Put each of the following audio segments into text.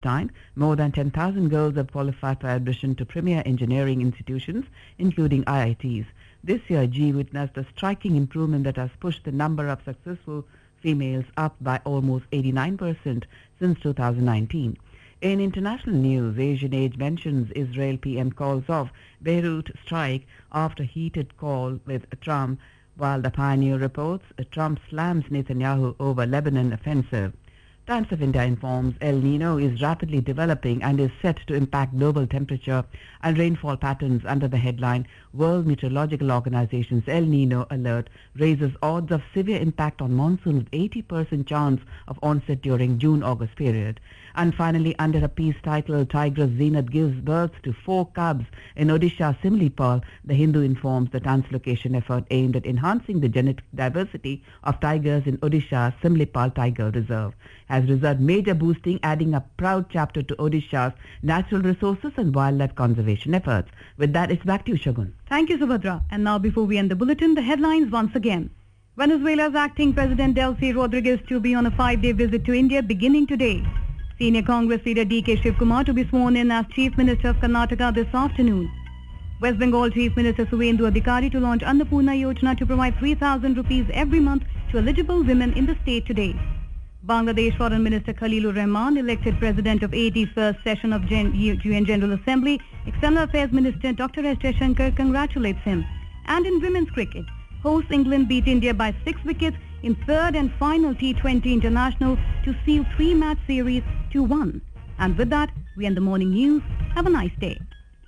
kind. More than 10,000 girls have qualified for admission to premier engineering institutions, including IITs. This year, G witnessed a striking improvement that has pushed the number of successful females up by almost 89% since 2019. In international news, Asian Age mentions Israel PM calls off Beirut strike after heated call with Trump, while the Pioneer reports Trump slams Netanyahu over Lebanon offensive. Times of India informs El Nino is rapidly developing and is set to impact global temperature and rainfall patterns under the headline World Meteorological Organization's El Nino alert raises odds of severe impact on monsoon with 80% chance of onset during June-August period. And finally, under a piece titled Tigress Zenith gives birth to 4 cubs in Odisha Simlipal, the Hindu informs the translocation effort aimed at enhancing the genetic diversity of tigers in Odisha's Simlipal Tiger Reserve has resulted major boosting, adding a proud chapter to Odisha's natural resources and wildlife conservation efforts. With that, it's back to you, Shagun. Thank you, Subhadra. And now, before we end the bulletin, the headlines once again. Venezuela's acting President Delcy Rodriguez to be on a 5-day visit to India beginning today. Senior Congress leader D.K. Shivkumar to be sworn in as Chief Minister of Karnataka this afternoon. West Bengal Chief Minister Suvendu Adhikari to launch Annapurna Yojana to provide 3,000 rupees every month to eligible women in the state today. Bangladesh Foreign Minister Khalilur Rahman, elected President of 81st session of UN General Assembly, External Affairs Minister Dr. S. Jaishankar congratulates him. And in women's cricket, hosts England beat India by 6 wickets in third and final T20 international to seal 3-match series 2-1. And with that, we end the morning news. Have a nice day.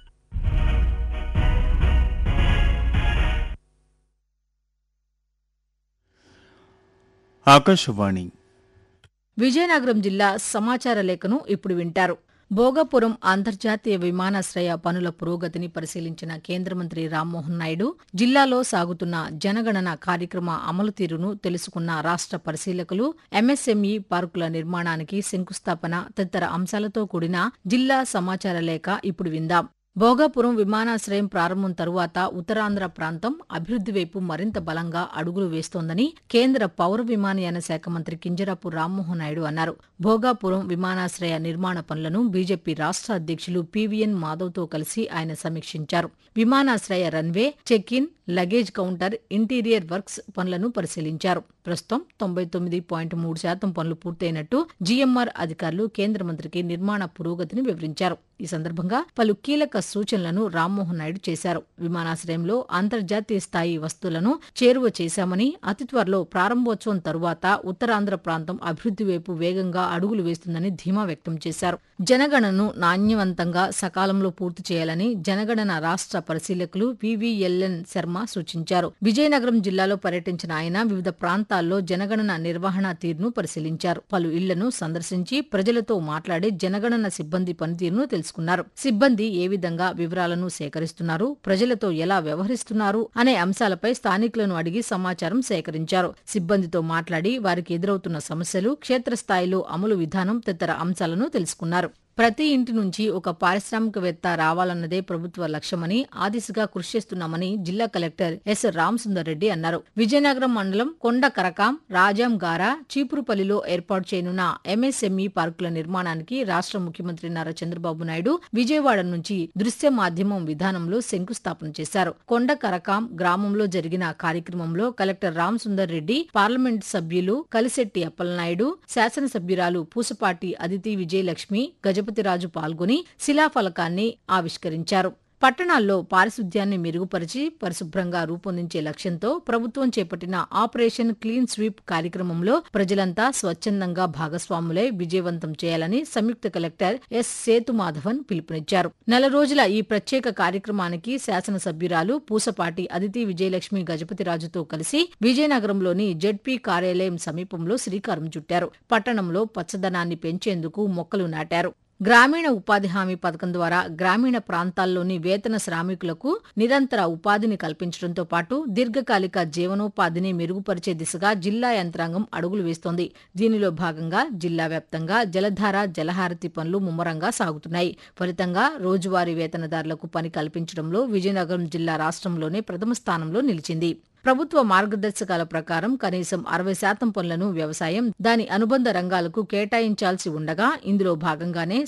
Akashvani Vizianagaram జిల్లా సమాచార లేఖను ఇప్పుడు వింటారు. భోగాపురం అంతర్జాతీయ విమానాశ్రయ పనుల పురోగతిని పరిశీలించిన కేంద్ర మంత్రి రామ్మోహన్ నాయుడు జిల్లాలో సాగుతున్న జనగణన కార్యక్రమ అమలు తీరును తెలుసుకున్న రాష్ట్ర పరిశీలకులు ఎంఎస్ఎంఈ పార్కుల నిర్మాణానికి శంకుస్థాపన తదితర అంశాలతో కూడిన జిల్లా సమాచార లేఖ ఇప్పుడు విందాం. భోగాపురం విమానాశ్రయం ప్రారంభం తరువాత ఉత్తరాంధ్ర ప్రాంతం అభివృద్ది వైపు మరింత బలంగా అడుగులు వేస్తోందని కేంద్ర పౌర విమానయాన శాఖ మంత్రి కింజరాపు రామ్మోహన్ నాయుడు అన్నారు. భోగాపురం విమానాశ్రయ నిర్మాణ పనులను బీజేపీ రాష్ట్ర అధ్యక్షులు పీవీఎన్ మాధవ్తో కలిసి ఆయన సమీక్షించారు. విమానాశ్రయ runway, check in, luggage counter, interior works పనులను పరిశీలించారు. ప్రస్తుతం 99.3% పనులు పూర్తయినట్టు జీఎంఆర్ అధికారులు కేంద్ర మంత్రికి నిర్మాణ పురోగతిని వివరించారు. ఈ సందర్భంగా పలు కీలక సూచనలను రామ్మోహన్ నాయుడు చేశారు. విమానాశ్రయంలో అంతర్జాతీయ స్థాయి వస్తువులను చేరువ చేశామని, అతి త్వరలో ప్రారంభోత్సవం తరువాత ఉత్తరాంధ్ర ప్రాంతం అభివృద్ది వైపు వేగంగా అడుగులు వేస్తుందని ధీమా వ్యక్తం చేశారు. జనగణనను నాణ్యవంతంగా సకాలంలో పూర్తి చేయాలని జనగణన రాష్ట్ర పరిశీలకులు వివిఎల్ఎన్ శర్మ సూచించారు. విజయనగరం జిల్లాలో పర్యటించిన ఆయన వివిధ ప్రాంతాల్లో జనగణన నిర్వహణ తీరును పరిశీలించారు. పలు ఇళ్లను సందర్శించి ప్రజలతో మాట్లాడి జనగణన సిబ్బంది పనితీరును తెలుసుకున్నారు. సిబ్బంది ఏ విధంగా వివరాలను సేకరిస్తున్నారు, ప్రజలతో ఎలా వ్యవహరిస్తున్నారు అనే అంశాలపై స్థానికులను అడిగి సమాచారం సేకరించారు. సిబ్బందితో మాట్లాడి వారికి ఎదురవుతున్న సమస్యలు, క్షేత్రస్థాయిలో అమలు విధానం తదితర అంశాలను తెలుసుకున్నారు. ప్రతి ఇంటి నుంచి ఒక పారిశ్రామికవేత్త రావాలన్నదే ప్రభుత్వ లక్ష్యమని, ఆ దిశగా కృషి చేస్తున్నామని జిల్లా కలెక్టర్ ఎస్ రామసుందర్ రెడ్డి అన్నారు. విజయనగరం మండలం కొండ కరకాం, రాజాం గారా, చీపురుపల్లిలో ఏర్పాటు చేయనున్న ఎంఎస్ఎంఈ పార్కుల నిర్మాణానికి రాష్ట్ర ముఖ్యమంత్రి నారా చంద్రబాబు నాయుడు విజయవాడ నుంచి దృశ్య మాధ్యమం విధానంలో శంకుస్థాపన చేశారు. కొండ కరకాం గ్రామంలో జరిగిన కార్యక్రమంలో కలెక్టర్ రామసుందర్ రెడ్డి, పార్లమెంట్ సభ్యులు కలిశెట్టి అప్పలనాయుడు, శాసనసభ్యురాలు పూసపాటి అదితి విజయలక్ష్మి, గజపతిరాజు పాల్గొని శిలాఫలకాన్ని ఆవిష్కరించారు. పట్టణాల్లో పారిశుధ్యాన్ని మెరుగుపరిచి పరిశుభ్రంగా రూపొందించే లక్ష్యంతో ప్రభుత్వం చేపట్టిన ఆపరేషన్ క్లీన్ స్వీప్ కార్యక్రమంలో ప్రజలంతా స్వచ్ఛందంగా భాగస్వాములై విజయవంతం చేయాలని సంయుక్త కలెక్టర్ ఎస్ సేతుమాధవన్ పిలుపునిచ్చారు. 4 రోజుల ఈ ప్రత్యేక కార్యక్రమానికి శాసనసభ్యురాలు పూసపాటి అదితి విజయలక్ష్మి గజపతిరాజుతో కలిసి విజయనగరంలోని జెడ్పీ కార్యాలయం సమీపంలో శ్రీకారం చుట్టారు. పట్టణంలో పచ్చదనాన్ని పెంచేందుకు మొక్కలు నాటారు. గ్రామీణ ఉపాధి హామీ పథకం ద్వారా గ్రామీణ ప్రాంతాల్లోని వేతన శ్రామికులకు నిరంతర ఉపాధిని కల్పించడంతో పాటు దీర్ఘకాలిక జీవనోపాధిని మెరుగుపరిచే దిశగా జిల్లా యంత్రాంగం అడుగులు వేస్తోంది. దీనిలో భాగంగా జిల్లా వ్యాప్తంగా జలధార, జలహారతి పనులు ముమ్మరంగా సాగుతున్నాయి. ఫలితంగా రోజువారీ వేతనదారులకు పని కల్పించడంలో విజయనగరం జిల్లా రాష్ట్రంలోనే ప్రథమ స్థానంలో నిలిచింది. ప్రభుత్వ మార్గదర్శకాల ప్రకారం కనీసం 60% పనులను వ్యవసాయం, దాని అనుబంధ రంగాలకు కేటాయించాల్సి ఉండగా ఇందులో భాగంగానే